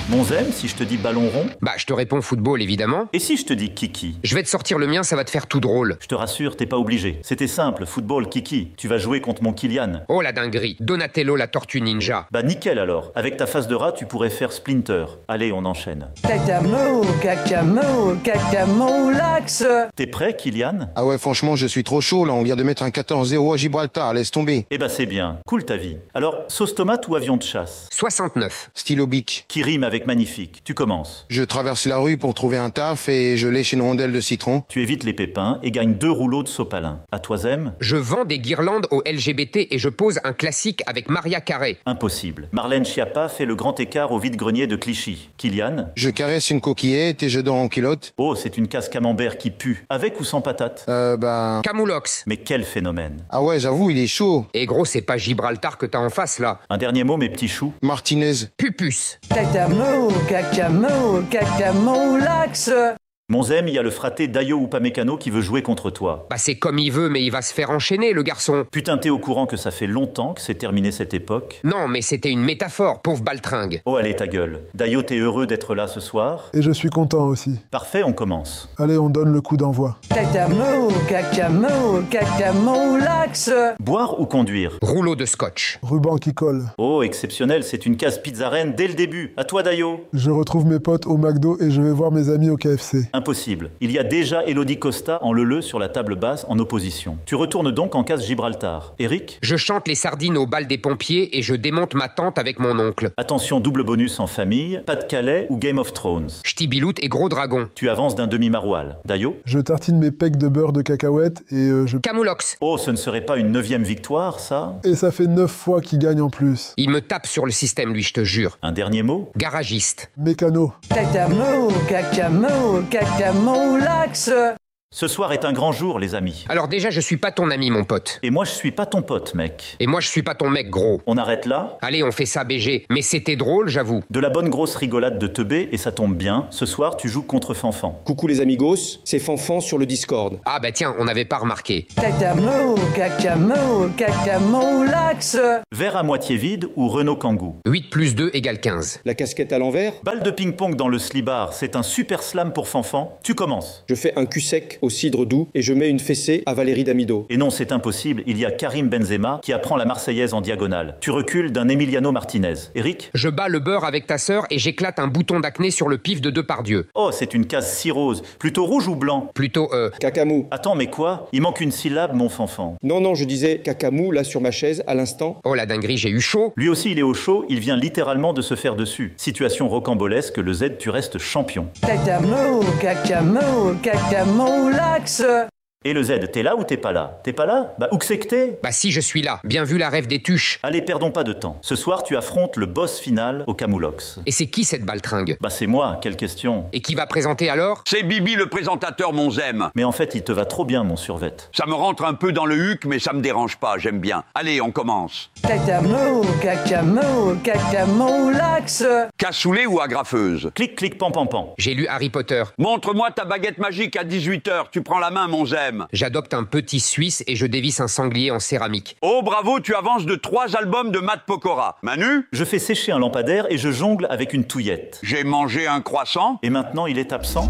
Monzem, si je te dis ballon rond? Bah, je te réponds football, évidemment. Et si je te dis kiki? Je vais te sortir le mien, ça va te faire tout drôle. Je te rassure, t'es pas obligé. C'était simple, football, kiki. Tu vas jouer contre mon Kylian. Oh la dinguerie, Donatello la tortue ninja. Bah nickel alors. Avec ta face de rat, tu pourrais faire Splinter. Allez, on enchaîne. Cacamoulax. T'es prêt, Kylian? Ah ouais, franchement, je suis trop chaud là. On vient de mettre un 14-0 à Gibraltar. Laisse tomber. Eh bah c'est bien. Cool ta vie. Alors, sauce tomate ou avion de chasse? 69. Stylo bic. Qui rime avec magnifique. Tu commences. Je traverse la rue pour trouver un taf et je lèche une rondelle de citron. Tu évites les pépins et gagnes 2 rouleaux de sopalin. À toi, Zem? Je vends des guirlandes aux LGBT et je pose un classique avec Maria Carré. Impossible. Marlène Schiappa fait le grand écart au vide-grenier de Clichy. Kylian? Je caresse une coquillette et je dors en culotte. Oh, c'est une casse camembert qui pue. Avec ou sans patate? Camoulox. Mais quel phénomène. Ah ouais, j'avoue, il est chaud. Et gros, c'est pas Gibraltar que t'as en face, là. Un dernier mot, mes petits choux. Martinez. Pupus. Cacamoulax. Monzem, il y a le fraté Dayo Upamecano qui veut jouer contre toi. Bah c'est comme il veut, mais il va se faire enchaîner, le garçon. Putain, t'es au courant que ça fait longtemps que c'est terminé cette époque? Non, mais c'était une métaphore, pauvre baltringue. Oh, allez, ta gueule. Dayo, t'es heureux d'être là ce soir? Et je suis content aussi. Parfait, on commence. Allez, on donne le coup d'envoi. Cacamoulax. Boire ou conduire? Rouleau de scotch. Ruban qui colle. Oh, exceptionnel, c'est une case pizzarenne dès le début. À toi, Dayo. Je retrouve mes potes au McDo et je vais voir mes amis au KFC. Impossible. Il y a déjà Elodie Costa en leu sur la table basse en opposition. Tu retournes donc en case Gibraltar. Eric? Je chante les sardines au bal des pompiers et je démonte ma tante avec mon oncle. Attention, double bonus en famille, Pas-de-Calais ou Game of Thrones. Ch'tibiloute et gros dragon. Tu avances d'un demi-maroilles. Dayo? Je tartine mes pecs de beurre de cacahuète et je... Camoulox. Oh, ce ne serait pas une 9e victoire, ça? Et ça fait 9 fois qu'il gagne en plus. Il me tape sur le système, lui, je te jure. Un dernier mot? Garagiste. Mécano. Cacamoulax. Ce soir est un grand jour, les amis. Alors déjà, je suis pas ton ami, mon pote. Et moi, je suis pas ton pote, mec. Et moi, je suis pas ton mec, gros. On arrête là? Allez, on fait ça, BG. Mais c'était drôle, j'avoue. De la bonne grosse rigolade de teubé, et ça tombe bien. Ce soir, tu joues contre Fanfan. Coucou les amigos, c'est Fanfan sur le Discord. Ah bah tiens, on n'avait pas remarqué. Cacamoulax. Verre à moitié vide ou Renault Kangoo? 8 plus 2 égale 15. La casquette à l'envers, Balle de ping-pong dans le slibard, c'est un super slam pour Fanfan. Tu commences. je fais un cul sec au cidre doux et je mets une fessée à Valérie Damido. Et non, c'est impossible, il y a Karim Benzema qui apprend la Marseillaise en diagonale. Tu recules d'un Emiliano Martinez. Eric? Je bats le beurre avec ta sœur et j'éclate un bouton d'acné sur le pif de Depardieu. Oh, c'est une case cirrhose. Plutôt rouge ou blanc? Plutôt, Cacamou. Attends, mais quoi? Il manque une syllabe, mon Fanfan. Non, je disais cacamou là sur ma chaise à l'instant. Oh la dinguerie, j'ai eu chaud. Lui aussi, il est au chaud, il vient littéralement de se faire dessus. Situation rocambolesque, le Z, tu restes champion. Cacamoulax. Et le Z, t'es là ou t'es pas là? T'es pas là? Bah, où que c'est que t'es? Bah si, je suis là. Bien vu la rêve des tuches. Allez, perdons pas de temps. Ce soir, tu affrontes le boss final au Camoulox. Et c'est qui cette baltringue? Bah, c'est moi, quelle question? Et qui va présenter alors? C'est Bibi le présentateur Monzem. Mais en fait, il te va trop bien, mon survêt. Ça me rentre un peu dans le huc, mais ça me dérange pas, j'aime bien. Allez, on commence. Cacamoulax. Cassoulet ou agrafeuse? Clic, clic, pan, pan, pan. J'ai lu Harry Potter. Montre-moi ta baguette magique à 18h, tu prends la main, Monzem. J'adopte un petit Suisse et je dévisse un sanglier en céramique. Oh, bravo, tu avances de 3 albums de Matt Pokora. Manu? Je fais sécher un lampadaire et je jongle avec une touillette. J'ai mangé un croissant. Et maintenant, il est absent?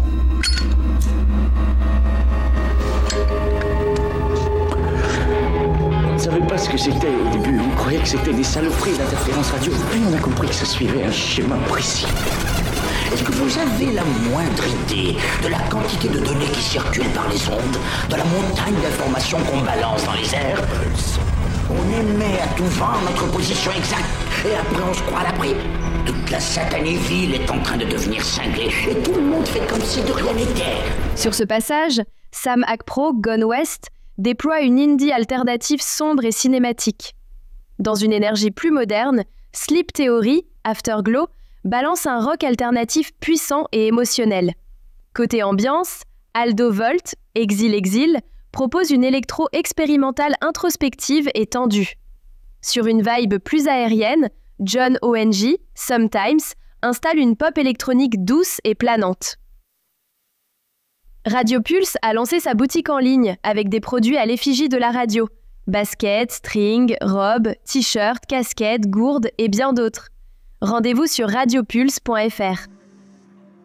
On ne savait pas ce que c'était au début. On croyait que c'était des saloperies d'interférences radio. Puis on a compris que ça suivait un schéma précis. Est-ce que vous avez la moindre idée de la quantité de données qui circulent par les ondes, de la montagne d'informations qu'on balance dans les airs? On émet à tout vent notre position exacte, et après on se croit à l'abri. Toute la satanée ville est en train de devenir cinglée, et tout le monde fait comme si de rien n'était. Sur ce passage, Sam Akpro, Gone West, déploie une indie alternative sombre et cinématique. Dans une énergie plus moderne, Sleep Theory, Afterglow, balance un rock alternatif puissant et émotionnel. Côté ambiance, Aldo Volt, Exil, propose une électro expérimentale introspective et tendue. Sur une vibe plus aérienne, John O.N.G., Sometimes, installe une pop électronique douce et planante. Radio Pulse a lancé sa boutique en ligne avec des produits à l'effigie de la radio. Baskets, strings, robes, t-shirts, casquettes, gourdes et bien d'autres. Rendez-vous sur radiopulse.fr.